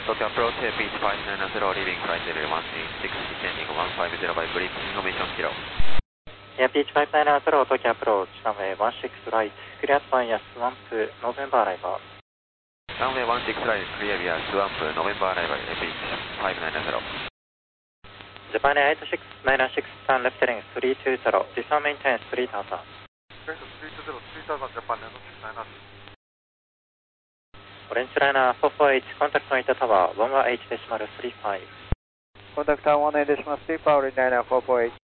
Tokyo approach beach 590, leaving flight level 186, descending 150 by brief information kilo. Yeah, beach 590, Tokyo approach, runway 16 right, clear via Swamp, November arrival. Runway 16 right, clear via Swamp, November arrival, beach 590. Japan 86, turn left heading 320, descend maintain 3000. 320, Japan 86, Orange Liner 448, contact Noita Tower 118.35. Contact Tower 118.35, Liner 448.